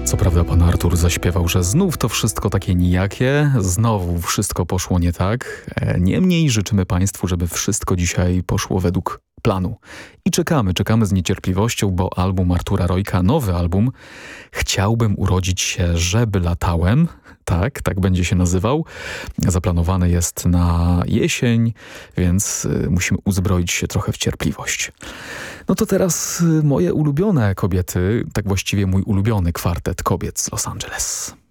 Co prawda pan Artur zaśpiewał, że znów to wszystko takie nijakie, znowu wszystko poszło nie tak. Niemniej życzymy państwu, żeby wszystko dzisiaj poszło według planu. I czekamy z niecierpliwością, bo album Artura Rojka, nowy album, Chciałbym urodzić się, żeby latałem. Tak będzie się nazywał. Zaplanowane jest na jesień, więc musimy uzbroić się trochę w cierpliwość. No to teraz moje ulubione kobiety, tak właściwie mój ulubiony kwartet kobiet z Los Angeles.